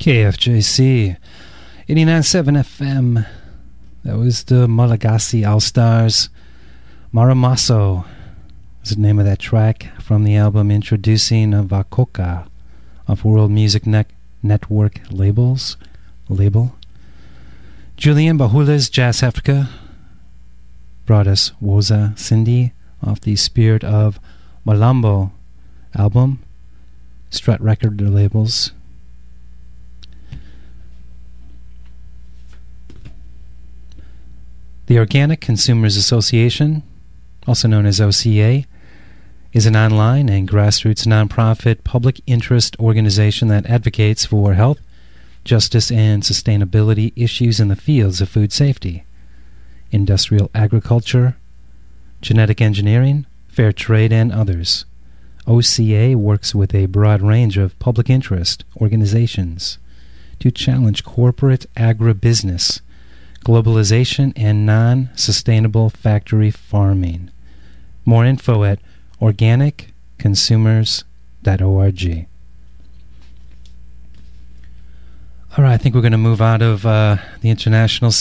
KFJC 89.7 FM. That was the Malagasy All-Stars. Maramaso is the name of that track from the album Introducing Vakoka off World Music Network label. Julian Bahula's Jazz Africa brought us Woza Cindy off the Spirit of Malambo album, Strut Record labels. The Organic Consumers Association, also known as OCA, is an online and grassroots nonprofit public interest organization that advocates for health, justice, and sustainability issues in the fields of food safety, industrial agriculture, genetic engineering, fair trade, and others. OCA works with a broad range of public interest organizations to challenge corporate agribusiness, globalization, and non-sustainable factory farming. More info at organicconsumers.org. All right, I think we're going to move out of the international